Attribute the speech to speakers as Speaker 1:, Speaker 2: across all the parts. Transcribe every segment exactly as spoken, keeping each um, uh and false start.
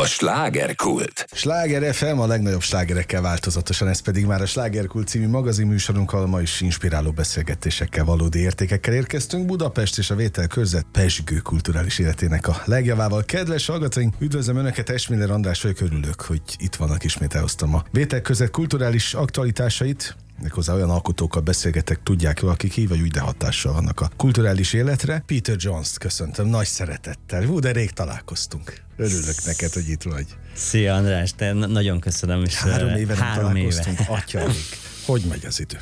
Speaker 1: slágerkult.
Speaker 2: Sláger ef em, a legnagyobb slágerekkel változatosan, ez pedig már a Slágerkult című magazinműsorunkkal, ma is inspiráló beszélgetésekkel, valódi értékekkel érkeztünk Budapest és a vételkörzet pezsgő kulturális életének a legjavával. Kedves hallgatóink, üdvözlöm Önöket, Esmiller András vagyok, örülök, hogy itt vannak, ismét elhoztam a vételkörzet kulturális aktualitásait. Méghozzá olyan alkotókkal beszélgetek, tudják jól, akik így vagy úgy, de hatással vannak a kulturális életre. Peter Jones-t köszöntöm nagy szeretettel. Hú, de rég találkoztunk. Örülök neked, hogy itt vagy.
Speaker 3: Szia András, te nagyon köszönöm. És
Speaker 2: három éve nem
Speaker 3: három
Speaker 2: találkoztunk. Atyaik. Hogy megy az idő?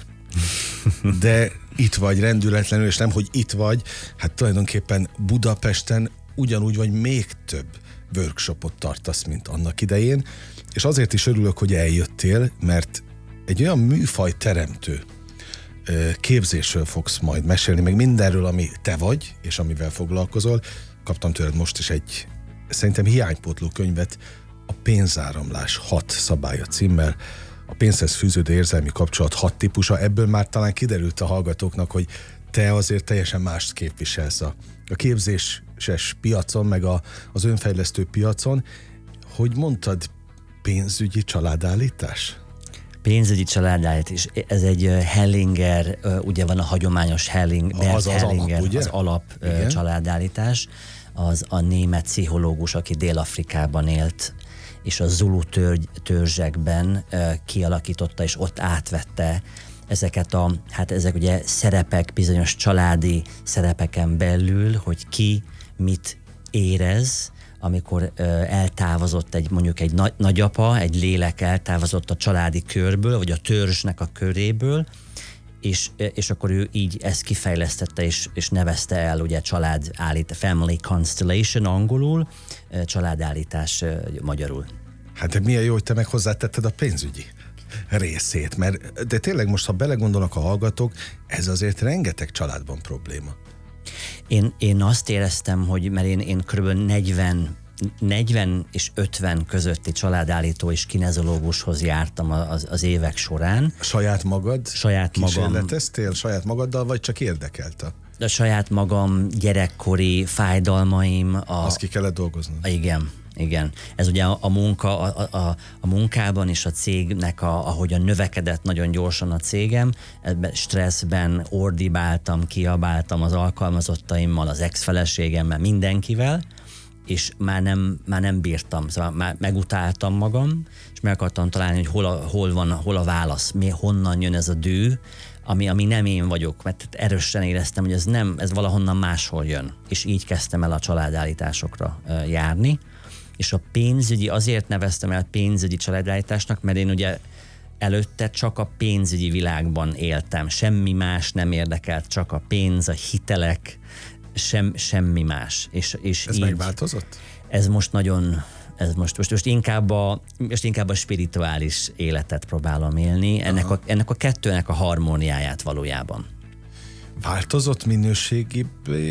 Speaker 2: De itt vagy rendületlenül, és nem, hogy itt vagy, hát tulajdonképpen Budapesten ugyanúgy vagy még több workshopot tartasz, mint annak idején, és azért is örülök, hogy eljöttél, mert egy olyan műfaj teremtő képzésről fogsz majd mesélni, meg mindenről, ami te vagy, és amivel foglalkozol. Kaptam tőled most is egy, szerintem hiánypótló könyvet, a pénzáramlás hat szabálya címmel, a pénzhez fűződő érzelmi kapcsolat hat típusa. Ebből már talán kiderült a hallgatóknak, hogy te azért teljesen mást képviselsz a, a képzéses piacon, meg a, az önfejlesztő piacon. Hogy mondtad, pénzügyi családállítás?
Speaker 3: Pénzügyi családállítás, ez egy Hellinger, ugye van a hagyományos Helling, Bert
Speaker 2: az, az
Speaker 3: Hellinger,
Speaker 2: alap, ugye?
Speaker 3: az alap Igen. családállítás, az a német pszichológus, aki Dél-Afrikában élt, és a Zulu törzs, törzsekben kialakította, és ott átvette ezeket a, hát ezek ugye szerepek, bizonyos családi szerepeken belül, hogy ki mit érez, amikor ö, eltávozott egy, mondjuk egy nagy, nagyapa, egy lélek eltávozott a családi körből, vagy a törzsnek a köréből, és, és akkor ő így ezt kifejlesztette, és, és nevezte el ugye családállítás, family constellation angolul, családállítás magyarul.
Speaker 2: Hát de milyen jó, hogy te meg hozzátetted a pénzügyi részét, mert de tényleg most, ha belegondolnak a hallgatók, ez azért rengeteg családban probléma.
Speaker 3: Én, én azt éreztem, hogy mert én, én kb. negyven, negyven és ötven közötti családállító és kinezológushoz jártam az, az évek során.
Speaker 2: Saját magad?
Speaker 3: Saját magam.
Speaker 2: Kísérleteztél saját magaddal, vagy csak érdekelt a...
Speaker 3: A saját magam gyerekkori fájdalmaim. A,
Speaker 2: Azt ki kellett dolgoznod?
Speaker 3: Igen. Igen. Ez ugye a, a munka, a, a, a munkában és a cégnek, a, ahogyan növekedett nagyon gyorsan a cégem, ebben stresszben ordibáltam, kiabáltam az alkalmazottaimmal, az ex-feleségemmel, mindenkivel, és már nem, már nem bírtam, szóval már megutáltam magam, és meg akartam találni, hogy hol, a, hol van, hol a válasz, mi, honnan jön ez a dű, ami, ami nem én vagyok, mert erősen éreztem, hogy ez nem, ez valahonnan máshol jön, és így kezdtem el a családállításokra uh, járni. És a pénzügyi, azért neveztem el pénzügyi családállításnak, mert én ugye előtte csak a pénzügyi világban éltem. Semmi más nem érdekelt, csak a pénz, a hitelek, sem, semmi más. És, és
Speaker 2: ez
Speaker 3: így,
Speaker 2: megváltozott?
Speaker 3: Ez most nagyon, ez most, most, most, inkább a, most inkább a spirituális életet próbálom élni, ennek a, ennek a kettőnek a harmóniáját valójában.
Speaker 2: Változott minőségi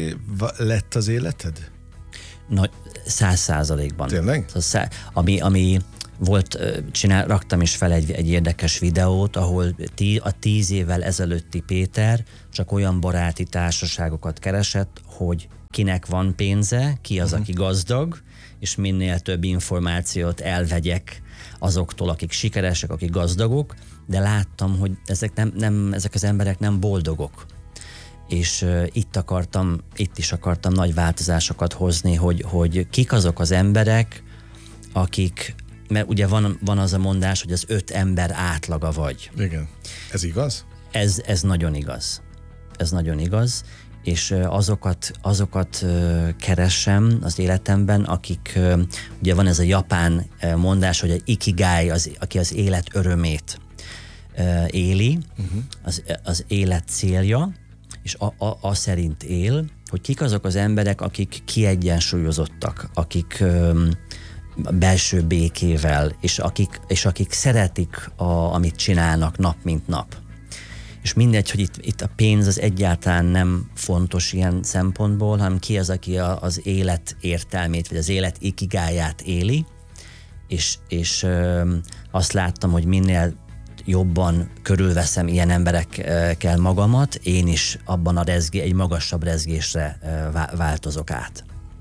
Speaker 2: lett az életed?
Speaker 3: Na, száz százalékban.
Speaker 2: Tényleg?
Speaker 3: Szá, ami, ami volt, csinál, raktam is fel egy, egy érdekes videót, ahol tí, a tíz évvel ezelőtti Péter csak olyan baráti társaságokat keresett, hogy kinek van pénze, ki az, uh-huh. aki gazdag, és minél több információt elvegyek azoktól, akik sikeresek, akik gazdagok, de láttam, hogy ezek, nem, nem, ezek az emberek nem boldogok. És uh, itt akartam, itt is akartam nagy változásokat hozni, hogy, hogy kik azok az emberek, akik, mert ugye van, van az a mondás, hogy az öt ember átlaga vagy.
Speaker 2: Igen. Ez igaz?
Speaker 3: Ez, ez nagyon igaz. Ez nagyon igaz, és uh, azokat, azokat uh, keresem az életemben, akik, uh, ugye van ez a japán uh, mondás, hogy a ikigai, az, aki az élet örömét uh, éli, uh-huh. az, az élet célja, és a, a, a szerint él, hogy kik azok az emberek, akik kiegyensúlyozottak, akik öm, belső békével, és akik, és akik szeretik, a, amit csinálnak nap mint nap. És mindegy, hogy itt, itt a pénz az egyáltalán nem fontos ilyen szempontból, hanem ki az, aki a, az élet értelmét, vagy az élet ikigáját éli, és, és öm, azt láttam, hogy minél jobban körülveszem ilyen emberekkel magamat, én is abban a rezgé, egy magasabb rezgésre változok át.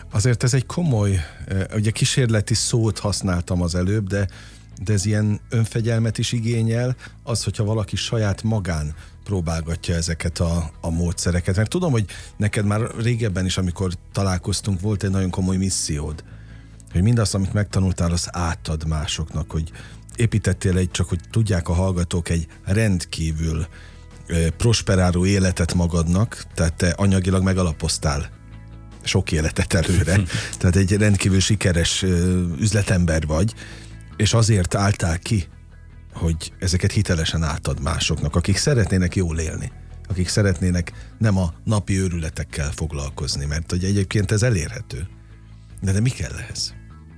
Speaker 2: Azért ez egy komoly, ugye kísérleti szót használtam az előbb, de, de ez ilyen önfegyelmet is igényel, az, hogyha valaki saját magán próbálgatja ezeket a, a módszereket. Mert tudom, hogy neked már régebben is, amikor találkoztunk, volt egy nagyon komoly missziód, hogy mindazt, amit megtanultál, az átad másoknak, hogy építettél egy, csak hogy tudják a hallgatók, egy rendkívül eh, prosperáló életet magadnak, tehát te anyagilag megalapoztál sok életet előre, tehát egy rendkívül sikeres eh, üzletember vagy, és azért álltál ki, hogy ezeket hitelesen átad másoknak, akik szeretnének jól élni, akik szeretnének nem a napi őrületekkel foglalkozni, mert hogy egyébként ez elérhető. De, de mi kell ehhez?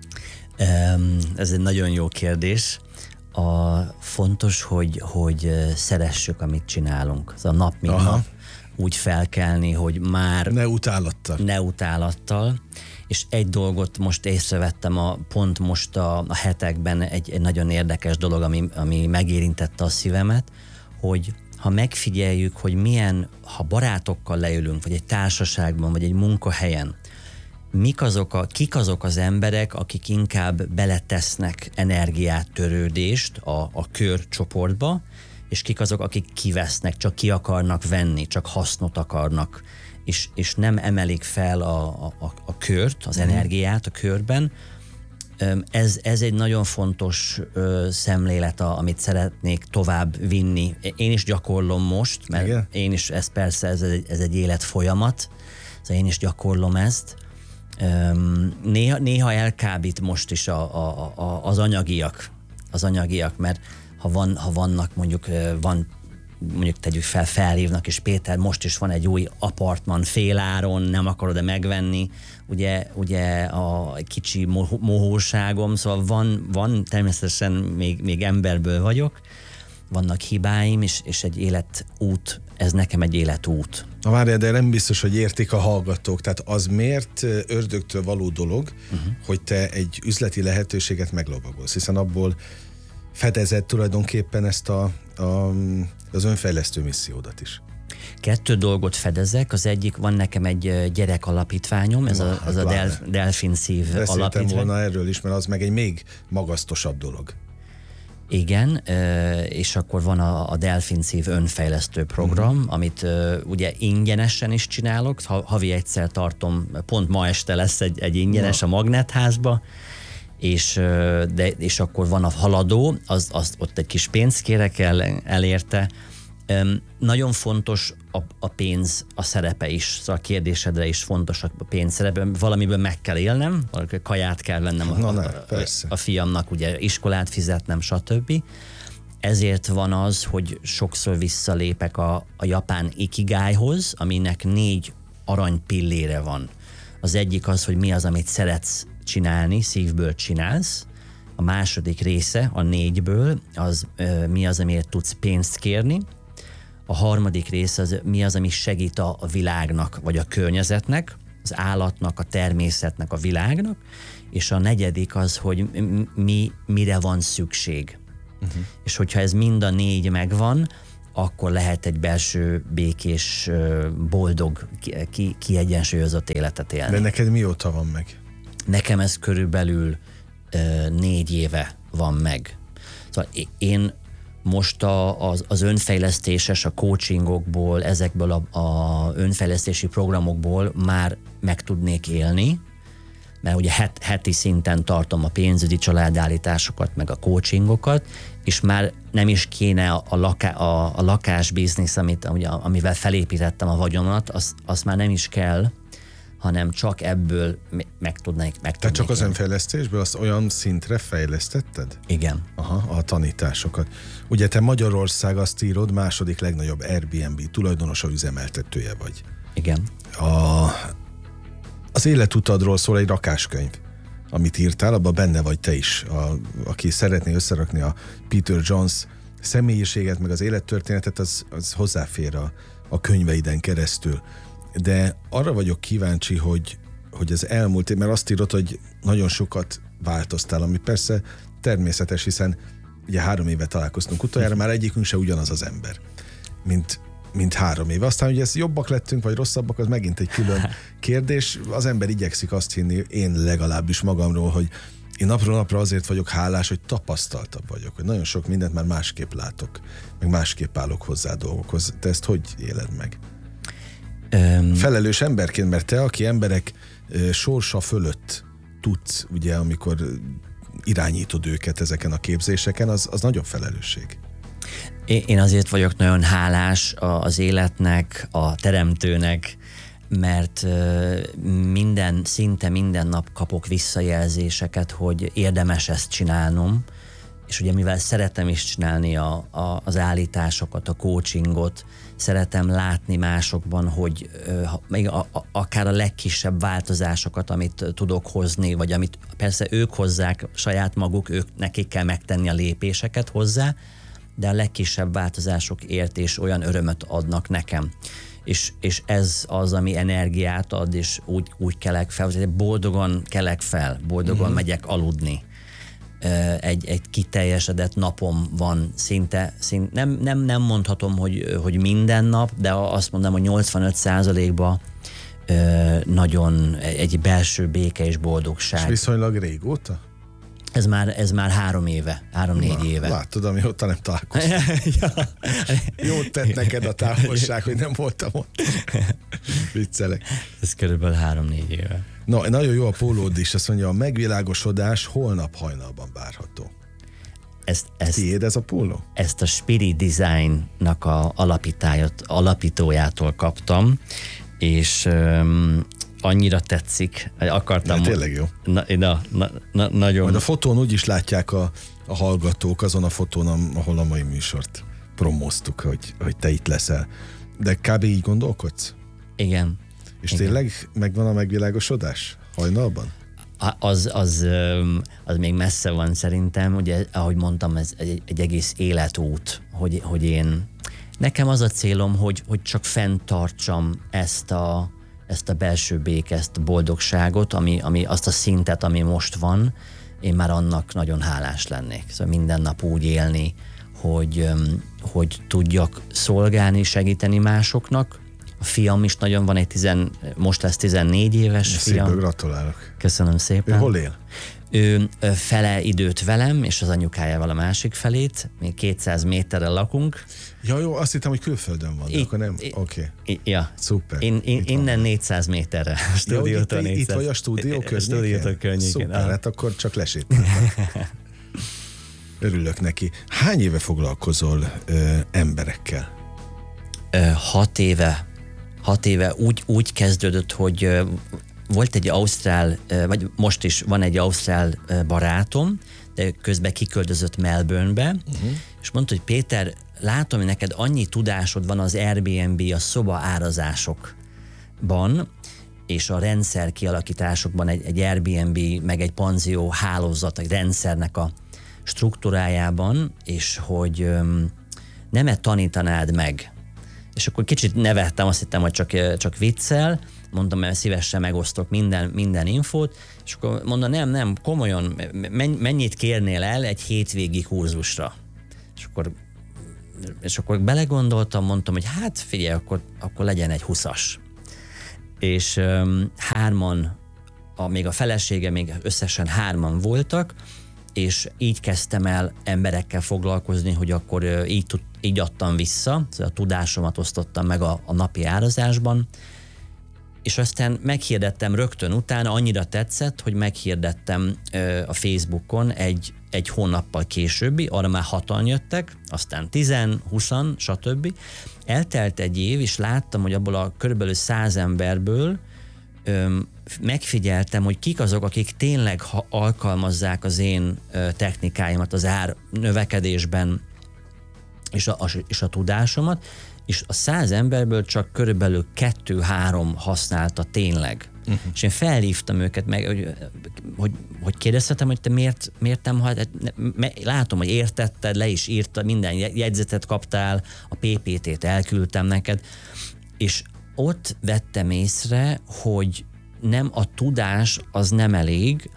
Speaker 3: Ez egy nagyon jó kérdés. A fontos, hogy, hogy szeressük, amit csinálunk. Ez a nap mint Aha. nap úgy felkelni, hogy már...
Speaker 2: Ne utálattal.
Speaker 3: Ne utálattal. És egy dolgot most észrevettem, a, pont most a, a hetekben egy, egy nagyon érdekes dolog, ami, ami megérintette a szívemet, hogy ha megfigyeljük, hogy milyen, ha barátokkal leülünk, vagy egy társaságban, vagy egy munkahelyen, mik azok a, kik azok az emberek, akik inkább beletesznek energiát, törődést a, a körcsoportba, és kik azok, akik kivesznek, csak ki akarnak venni, csak hasznot akarnak, és, és nem emelik fel a, a, a kört, az energiát a körben. Ez, ez egy nagyon fontos ö, szemlélet, a, amit szeretnék tovább vinni. Én is gyakorlom most, mert Igen? én is, ez persze, ez egy, ez egy életfolyamat, szóval én is gyakorlom ezt. Um, néha, néha elkábít most is a, a, a, az anyagiak, az anyagiak, mert ha, van, ha vannak mondjuk, van, mondjuk tegyük fel, felhívnak, és Péter, most is van egy új apartman féláron, nem akarod-e megvenni, ugye, ugye a kicsi mohóságom, szóval van, van természetesen még, még emberből vagyok, vannak hibáim, és, és egy életút, ez nekem egy életút.
Speaker 2: Na várjál, de nem biztos, hogy értik a hallgatók. Tehát az miért ördögtől való dolog, uh-huh. hogy te egy üzleti lehetőséget meglovagolsz, hiszen abból fedezed tulajdonképpen ezt a, a, az önfejlesztő missziódat is.
Speaker 3: Kettő dolgot fedezek, az egyik, van nekem egy gyerek alapítványom, ez Na, a, az a Del, Delfin Szív alapítvány.
Speaker 2: Beszéltem volna erről is, mert az meg egy még magasztosabb dolog.
Speaker 3: Igen, és akkor van a, a Delfin Szív önfejlesztő program, uh-huh. amit ugye ingyenesen is csinálok, havi egyszer tartom, pont ma este lesz egy, egy ingyenes Na. a Magnetházba, és, de, és akkor van a haladó, az, az, ott egy kis pénzt kérek el, elérte. Um, nagyon fontos a, a pénz, a szerepe is, szóval a kérdésedre is fontos a pénz szerepe, valamiből meg kell élnem, kaját kell vennem a,
Speaker 2: Na, ne,
Speaker 3: a, a, a fiamnak, ugye iskolát fizetnem, stb. Ezért van az, hogy sokszor visszalépek a, a japán ikigájhoz, aminek négy arany pillére van. Az egyik az, hogy mi az, amit szeretsz csinálni, szívből csinálsz. A második része, a négyből, az ö, mi az, amiért tudsz pénzt kérni. A harmadik része az, mi az, ami segít a, a világnak, vagy a környezetnek, az állatnak, a természetnek, a világnak. És a negyedik az, hogy mi, mire van szükség. Uh-huh. És hogyha ez mind a négy megvan, akkor lehet egy belső, békés, boldog, ki, kiegyensúlyozott életet élni.
Speaker 2: De neked mióta van meg?
Speaker 3: Nekem ez körülbelül uh, négy éve van meg. Szóval én most a, az, az önfejlesztéses, a coachingokból, ezekből a, a önfejlesztési programokból már meg tudnék élni, mert ugye het, heti szinten tartom a pénzügyi családállításokat, meg a coachingokat, és már nem is kéne a, a, laká, a, a lakásbiznisz, amit, amivel felépítettem a vagyomat, azt, azt már nem is kell, hanem csak ebből meg tudnék meg
Speaker 2: Tehát csak az önfejlesztésből azt olyan szintre fejlesztetted?
Speaker 3: Igen.
Speaker 2: Aha, a tanításokat. Ugye te Magyarország, azt írod, második legnagyobb Airbnb tulajdonosa, üzemeltetője vagy.
Speaker 3: Igen.
Speaker 2: A, az életutadról szól egy rakáskönyv, amit írtál, abban benne vagy te is. A, aki szeretné összerakni a Peter Jones személyiséget, meg az élettörténetet, az, az hozzáfér a, a könyveiden keresztül. De arra vagyok kíváncsi, hogy, hogy az elmúlt év, mert azt írod, hogy nagyon sokat változtál, ami persze természetes, hiszen ugye három éve találkoztunk utoljára, már egyikünk se ugyanaz az ember, mint mint három éve. Aztán, hogy ez jobbak lettünk, vagy rosszabbak, az megint egy külön kérdés. Az ember igyekszik azt hinni, én legalábbis magamról, hogy én napról napra azért vagyok hálás, hogy tapasztaltabb vagyok, hogy nagyon sok mindent már másképp látok, meg másképp állok hozzá a dolgokhoz. Te ezt hogy éled meg? Um... Felelős emberként, mert te, aki emberek uh, sorsa fölött tudsz, ugye, amikor irányítod őket ezeken a képzéseken, az, az nagyobb felelősség.
Speaker 3: Én azért vagyok nagyon hálás az életnek, a teremtőnek, mert minden, szinte minden nap kapok visszajelzéseket, hogy érdemes ezt csinálnom, és ugye mivel szeretem is csinálni a, a, az állításokat, a coachingot, szeretem látni másokban, hogy még a, a, akár a legkisebb változásokat, amit tudok hozni, vagy amit persze ők hozzák saját maguk, ők nekik kell megtenni a lépéseket hozzá, de a legkisebb változásokért és olyan örömöt adnak nekem. És, és ez az, ami energiát ad, és úgy, úgy kelek fel, boldogan kelek fel, boldogan mm-hmm. megyek aludni. Egy, egy kiteljesedett napom van szinte, szinte nem, nem, nem mondhatom, hogy, hogy minden nap, de azt mondom, hogy nyolcvanöt százalékban nagyon egy belső béke és boldogság.
Speaker 2: És viszonylag régóta?
Speaker 3: Ez már, ez már három éve, három-négy éve.
Speaker 2: Látod, amióta nem találkoztam. Ja. Jót tett neked a távolság, hogy nem voltam ott. Viccelek.
Speaker 3: Ez körülbelül három-négy éve.
Speaker 2: Na, nagyon jó a pólód is, azt mondja, a megvilágosodás holnap hajnalban várható.
Speaker 3: Ezt, ezt,
Speaker 2: Tiéd ez a póló?
Speaker 3: Ezt a Spirit Design-nak a alapítójától kaptam, és um, annyira tetszik, akartam...
Speaker 2: Ja, tényleg jó.
Speaker 3: Na, na, na, na, nagyon...
Speaker 2: Majd a fotón úgy is látják a, a hallgatók, azon a fotón, ahol a mai műsort promóztuk, hogy, hogy te itt leszel. De kb. Így gondolkodsz?
Speaker 3: Igen.
Speaker 2: És
Speaker 3: Igen.
Speaker 2: tényleg megvan a megvilágosodás hajnalban?
Speaker 3: Az, az, az még messze van szerintem, ugye, ahogy mondtam, ez egy, egy egész életút, hogy, hogy én... Nekem az a célom, hogy, hogy csak fenntartsam ezt a ezt a belső béke, ezt a boldogságot, ami, ami, azt a szintet, ami most van, én már annak nagyon hálás lennék. Szóval minden nap úgy élni, hogy, hogy tudjak szolgálni, segíteni másoknak. A fiam is nagyon van, egy tizen, most lesz tizennégy éves fiam.
Speaker 2: Szépen gratulálok.
Speaker 3: Köszönöm szépen.
Speaker 2: Ő hol él?
Speaker 3: Ő fele időt velem, és az anyukájával a másik felét. Mi kétszáz méterre lakunk.
Speaker 2: Ja, jó, azt hittem, hogy külföldön van, de I, akkor nem? Oké. Okay.
Speaker 3: Ja.
Speaker 2: Szuper.
Speaker 3: In, in, innen négyszáz méterre.
Speaker 2: Stúdiótól ja, itt, itt vagy a stúdió környéken?
Speaker 3: környéken.
Speaker 2: Szuper, ah. Hát akkor csak lesétáltak. Örülök neki. Hány éve foglalkozol ö, emberekkel?
Speaker 3: Ö, hat éve. Hat éve úgy, úgy kezdődött, hogy ö, volt egy ausztrál, ö, vagy most is van egy ausztrál ö, barátom, de közben kiköltözött Melbournebe, uh-huh. és mondta, hogy Péter, látom, hogy neked annyi tudásod van az Airbnb, a szoba árazásokban, és a rendszer kialakításokban egy, egy Airbnb, meg egy panzió hálózat, egy rendszernek a struktúrájában, és hogy öm, nem-e tanítanád meg. És akkor kicsit nevettem, azt hittem, hogy csak, csak viccel, mondtam, mert szívesen megosztok minden, minden infót, és akkor mondta, nem, nem, komolyan, mennyit kérnél el egy hétvégi kurzusra? És akkor, és akkor belegondoltam, mondtam, hogy hát figyelj, akkor, akkor legyen egy huszas. És um, hárman, a, még a felesége, még összesen hárman voltak, és így kezdtem el emberekkel foglalkozni, hogy akkor uh, így, tud, így adtam vissza, szóval a tudásomat osztottam meg a, a napi árazásban, és aztán meghirdettem rögtön utána, annyira tetszett, hogy meghirdettem ö, a Facebookon egy, egy hónappal későbbi, arra már hatan jöttek, aztán tizen, huszan, stb. Eltelt egy év, és láttam, hogy abból a körülbelül száz emberből ö, megfigyeltem, hogy kik azok, akik tényleg ha alkalmazzák az én ö, technikáimat az ár növekedésben, és a, a, és a tudásomat, és a száz emberből csak körülbelül kettő-három használta tényleg. Uh-huh. És én felhívtam őket meg, hogy, hogy, hogy kérdezhetem, hogy te miért, miért nem hát, látom, hogy értetted, le is írtad, minden jegyzetet kaptál, a pé pé té-t elküldtem neked, és ott vettem észre, hogy nem a tudás az nem elég,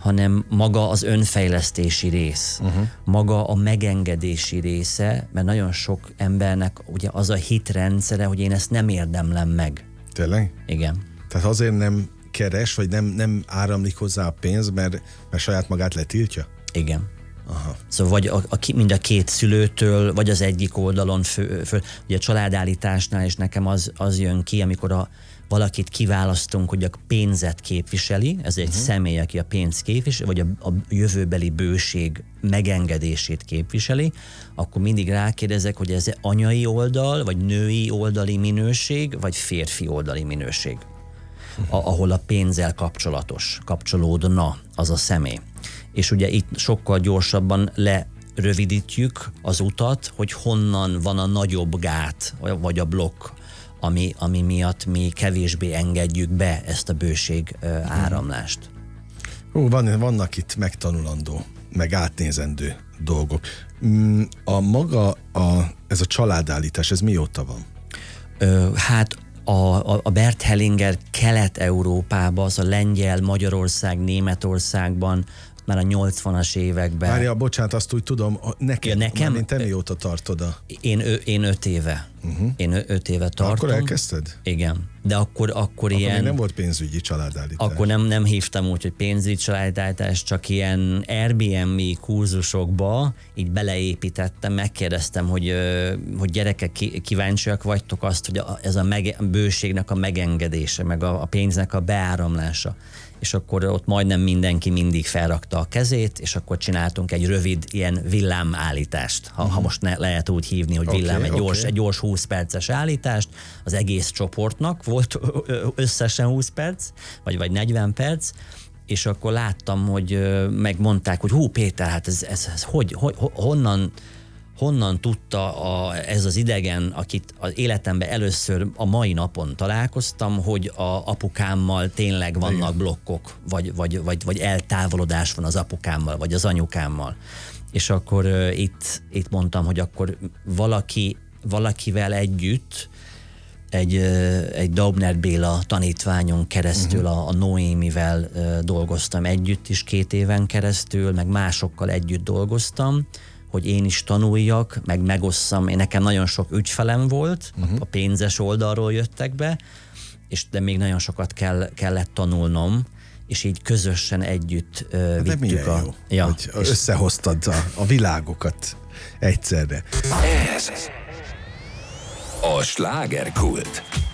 Speaker 3: hanem maga az önfejlesztési rész, uh-huh. maga a megengedési része, mert nagyon sok embernek ugye az a hitrendszere, hogy én ezt nem érdemlem meg.
Speaker 2: Tényleg?
Speaker 3: Igen.
Speaker 2: Tehát azért nem keres, vagy nem, nem áramlik hozzá a pénz, mert, mert saját magát letiltja?
Speaker 3: Igen.
Speaker 2: Aha.
Speaker 3: Szóval vagy a, a, mind a két szülőtől, vagy az egyik oldalon fő, fő, ugye a családállításnál is nekem az, az jön ki, amikor a, valakit kiválasztunk, hogy a pénzet képviseli, ez egy uh-huh. személy, aki a pénzt képviseli, vagy a, a jövőbeli bőség megengedését képviseli, akkor mindig rákérdezek, hogy ez anyai oldal, vagy női oldali minőség, vagy férfi oldali minőség, uh-huh. a, ahol a pénzzel kapcsolatos, kapcsolódna az a személy. És ugye itt sokkal gyorsabban lerövidítjük az utat, hogy honnan van a nagyobb gát, vagy a blokk, ami, ami miatt mi kevésbé engedjük be ezt a bőség uh, áramlást.
Speaker 2: Ó, van, vannak itt megtanulandó, meg átnézendő dolgok. A maga, a, ez a családállítás, ez mióta van?
Speaker 3: Ö, hát a, a, a Bert Hellinger Kelet-Európában, az a Lengyel, Magyarország, Németországban már a nyolcvanas években.
Speaker 2: Várja, bocsánat, azt úgy tudom, neked, ja, nekem, mint te mióta tartod a...
Speaker 3: Én, én öt éve. Uh-huh. Én öt éve tartom.
Speaker 2: Akkor elkezdted?
Speaker 3: Igen. De akkor, akkor, akkor ilyen...
Speaker 2: Akkor nem volt pénzügyi családállítás.
Speaker 3: Akkor nem, nem hívtam úgy, hogy pénzügyi családállítás, csak ilyen Airbnb kurzusokba így beleépítettem, megkérdeztem, hogy, hogy gyerekek kíváncsiak vagytok azt, hogy ez a mege, bőségnek a megengedése, meg a, a pénznek a beáramlása. És akkor ott majdnem mindenki mindig felrakta a kezét, és akkor csináltunk egy rövid ilyen villámállítást, ha, uh-huh. ha most ne, lehet úgy hívni, hogy villám, okay, egy, gyors, okay. egy gyors húsz perces állítást, az egész csoportnak volt összesen húsz perc, vagy, vagy negyven perc, és akkor láttam, hogy megmondták, hogy hú Péter, hát ez, ez, ez hogy, hogy, honnan, honnan tudta a, ez az idegen, akit az életemben először a mai napon találkoztam, hogy a apukámmal tényleg vannak igen. blokkok, vagy, vagy, vagy, vagy eltávolodás van az apukámmal, vagy az anyukámmal. És akkor uh, itt, itt mondtam, hogy akkor valaki, valakivel együtt, egy, uh, egy Daubner Béla tanítványon keresztül, uh-huh. a, a Noémivel uh, dolgoztam együtt is két éven keresztül, meg másokkal együtt dolgoztam, hogy én is tanuljak, meg megosszam. Én nekem nagyon sok ügyfelem volt, uh-huh. a pénzes oldalról jöttek be, és de még nagyon sokat kell, kellett tanulnom, és így közösen együtt uh,
Speaker 2: vittük milyen
Speaker 3: a...
Speaker 2: jó,
Speaker 3: ja,
Speaker 2: hogy összehoztad a, a világokat egyszerre.
Speaker 1: Ez a slágerkult.